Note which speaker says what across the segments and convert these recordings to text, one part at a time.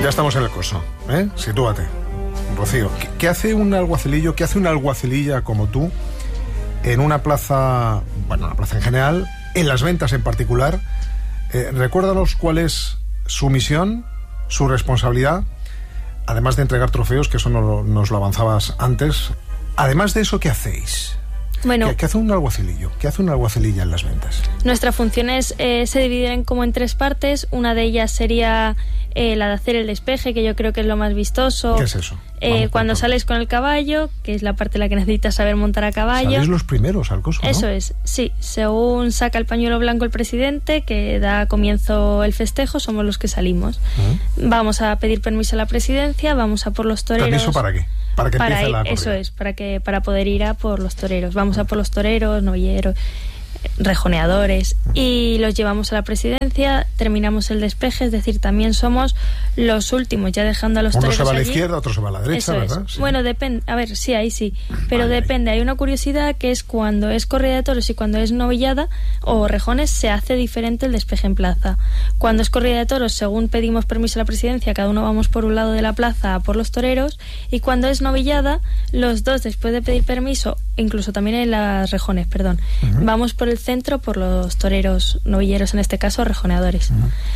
Speaker 1: Ya estamos en el coso, ¿eh? Sitúate, Rocío. ¿Qué hace un alguacilillo, qué hace una alguacililla como tú en una plaza, bueno, una plaza en general, en las ventas en particular? Recuérdanos cuál es su misión, su responsabilidad, además de entregar trofeos, que eso nos lo avanzabas antes. Además de eso, ¿qué hacéis?
Speaker 2: Bueno,
Speaker 1: ¿Qué hace un alguacilillo? ¿Qué hace una alguacililla en las ventas?
Speaker 2: Nuestras funciones se dividen como en 3 partes. Una de ellas sería la de hacer el despeje, que yo creo que es lo más vistoso.
Speaker 1: ¿Qué es eso?
Speaker 2: Cuando sales con el caballo, que es la parte en la que necesitas saber montar a caballo.
Speaker 1: Salís los primeros al coso, ¿no?
Speaker 2: Eso es, sí. Según saca el pañuelo blanco el presidente, que da comienzo el festejo, somos los que salimos. Vamos a pedir permiso a la presidencia, vamos a por los toreros.
Speaker 1: ¿Permiso para qué? Para que empiece la corrida.
Speaker 2: Eso es, para poder ir a por los toreros. Vamos a por los toreros, novilleros, rejoneadores, y los llevamos a la presidencia, terminamos el despeje, es decir, también somos los últimos, ya dejando a los toreros.
Speaker 1: Uno se va a la
Speaker 2: allí.
Speaker 1: izquierda, otro se va a la derecha,
Speaker 2: Eso
Speaker 1: ¿verdad?
Speaker 2: Es.
Speaker 1: Sí.
Speaker 2: Bueno, depende, a ver, sí, ahí sí, pero depende. Hay una curiosidad, que es cuando es corrida de toros y cuando es novillada o rejones, se hace diferente el despeje en plaza. Cuando es corrida de toros, según pedimos permiso a la presidencia, cada uno vamos por un lado de la plaza a por los toreros, y cuando es novillada, los dos, después de pedir permiso, incluso también en las rejones, perdón, vamos por el centro por los toreros, novilleros en este caso, rejoneadores.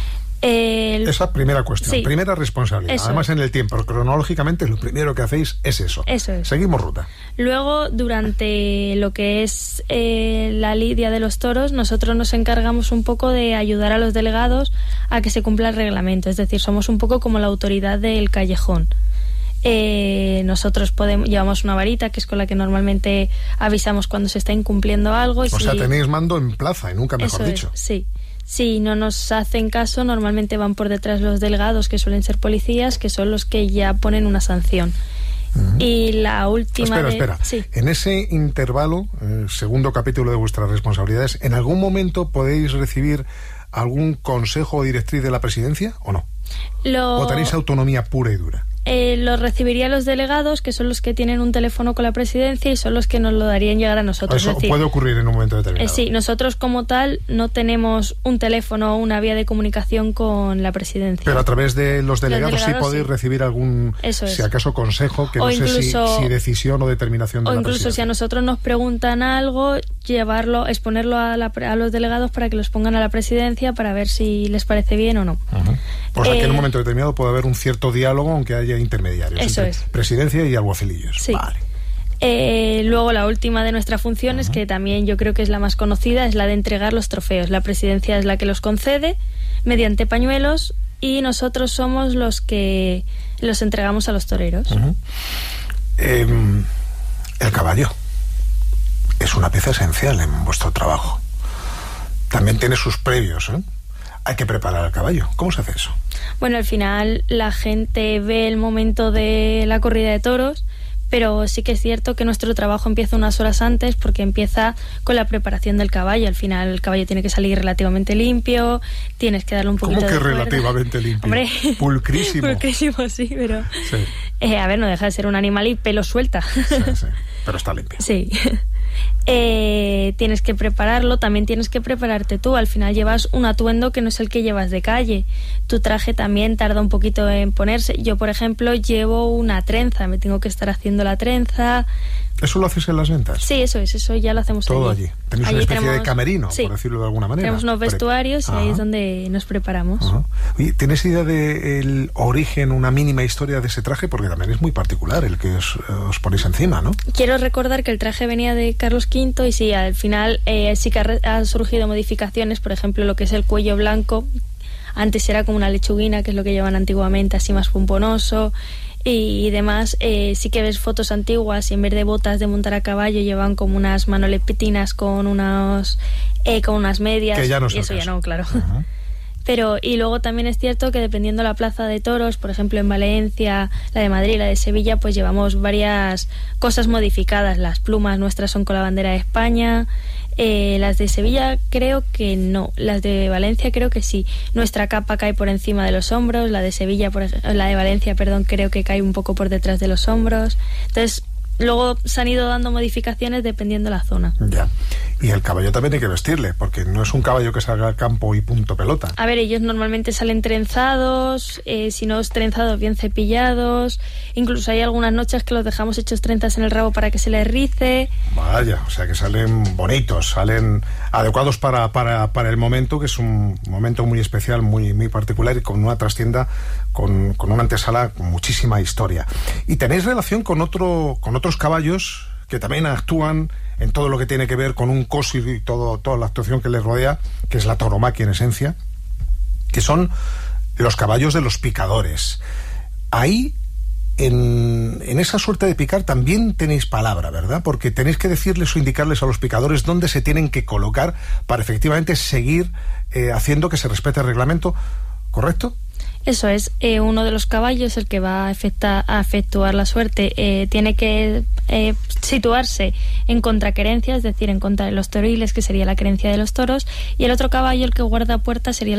Speaker 1: Esa primera cuestión,
Speaker 2: sí,
Speaker 1: primera responsabilidad. Además, en el tiempo, cronológicamente, lo primero que hacéis es eso.
Speaker 2: Eso es.
Speaker 1: Seguimos ruta.
Speaker 2: Luego, durante lo que es la lidia de los toros, nosotros nos encargamos un poco de ayudar a los delegados a que se cumpla el reglamento. Es decir, somos un poco como la autoridad del callejón. Nosotros llevamos una varita, que es con la que normalmente avisamos cuando se está incumpliendo algo.
Speaker 1: O sea, tenéis mando en plaza, y nunca mejor dicho.
Speaker 2: Sí. Si no nos hacen caso, normalmente van por detrás los delegados, que suelen ser policías, que son los que ya ponen una sanción. Y la última...
Speaker 1: Espera.
Speaker 2: Sí.
Speaker 1: En ese intervalo, segundo capítulo de vuestras responsabilidades, ¿en algún momento podéis recibir algún consejo o directriz de la presidencia o no? ¿O tenéis autonomía pura y dura?
Speaker 2: Lo recibirían los delegados, que son los que tienen un teléfono con la presidencia y son los que nos lo darían llegar a nosotros.
Speaker 1: Eso
Speaker 2: es decir,
Speaker 1: puede ocurrir en un momento determinado.
Speaker 2: Sí, nosotros como tal no tenemos un teléfono o una vía de comunicación con la presidencia.
Speaker 1: Pero a través de los delegados sí podéis recibir algún, si acaso, consejo, que o no incluso, sé si decisión o determinación de la presidencia. O incluso
Speaker 2: si a nosotros nos preguntan algo, exponerlo a los delegados para que los pongan a la presidencia para ver si les parece bien o no.
Speaker 1: O sea que en un momento determinado puede haber un cierto diálogo, aunque haya intermediarios entre presidencia y alguacilillos.
Speaker 2: Sí.
Speaker 1: Vale.
Speaker 2: Luego la última de nuestras funciones, que también yo creo que es la más conocida, es la de entregar los trofeos. La presidencia es la que los concede mediante pañuelos y nosotros somos los que los entregamos a los toreros.
Speaker 1: El caballo es una pieza esencial en vuestro trabajo. También tiene sus previos, ¿eh? Hay que preparar al caballo. ¿Cómo se hace eso?
Speaker 2: Bueno, al final la gente ve el momento de la corrida de toros, pero sí que es cierto que nuestro trabajo empieza unas horas antes, porque empieza con la preparación del caballo. Al final el caballo tiene que salir relativamente limpio, tienes que darle un poquito de
Speaker 1: ¿Cómo que
Speaker 2: fuerza?
Speaker 1: Relativamente limpio?
Speaker 2: Hombre,
Speaker 1: pulcrísimo.
Speaker 2: Pulcrísimo, sí, pero...
Speaker 1: Sí.
Speaker 2: A ver, no deja de ser un animal y pelo suelta.
Speaker 1: Sí, pero está limpio.
Speaker 2: Sí. Tienes que prepararlo, también tienes que prepararte tú. Al final llevas un atuendo que no es el que llevas de calle. Tu traje también tarda un poquito en ponerse. Yo, por ejemplo, llevo una trenza, me tengo que estar haciendo la trenza.
Speaker 1: ¿Eso lo haces en las ventas?
Speaker 2: Sí, eso ya lo hacemos
Speaker 1: todo allí. Tenéis una especie de camerino, por decirlo de alguna manera.
Speaker 2: Tenemos unos vestuarios y ahí es donde nos preparamos.
Speaker 1: Oye, ¿tienes idea del origen, una mínima historia de ese traje? Porque también es muy particular el que os ponéis encima, ¿no?
Speaker 2: Quiero recordar que el traje venía de Carlos V y sí, al final sí que han surgido modificaciones, por ejemplo, lo que es el cuello blanco. Antes era como una lechuguina, que es lo que llevan antiguamente, así más pomponoso. Y demás, sí que ves fotos antiguas y en vez de botas de montar a caballo llevan como unas manolepetinas con unas medias.
Speaker 1: Que ya no
Speaker 2: y eso ya no, claro. Pero, y luego también es cierto que dependiendo de la plaza de toros, por ejemplo en Valencia, la de Madrid, la de Sevilla, pues llevamos varias cosas modificadas. Las plumas nuestras son con la bandera de España. Las de Sevilla creo que no, las de Valencia creo que sí. Nuestra capa cae por encima de los hombros, la de Sevilla, la de Valencia, perdón, creo que cae un poco por detrás de los hombros. Entonces, luego se han ido dando modificaciones dependiendo de la zona.
Speaker 1: Ya. Y el caballo también hay que vestirle, porque no es un caballo que salga al campo y punto pelota.
Speaker 2: A ver, ellos normalmente salen trenzados, si no es trenzados, bien cepillados. Incluso hay algunas noches que los dejamos hechos trenzas en el rabo para que se les rice.
Speaker 1: Vaya, o sea que salen bonitos, salen adecuados para el momento, que es un momento muy especial, muy, muy particular, y con una trastienda, con una antesala con muchísima historia. Y tenéis relación con otros caballos que también actúan en todo lo que tiene que ver con un coso y toda la actuación que les rodea, que es la tauromaquia en esencia, que son los caballos de los picadores. Ahí, en esa suerte de picar, también tenéis palabra, ¿verdad? Porque tenéis que decirles o indicarles a los picadores dónde se tienen que colocar para efectivamente seguir haciendo que se respete el reglamento, ¿correcto?
Speaker 2: Eso es, uno de los caballos, el que va a efectuar la suerte, tiene que situarse en contraquerencia, es decir, en contra de los toriles, que sería la querencia de los toros, y el otro caballo, el que guarda puerta, sería el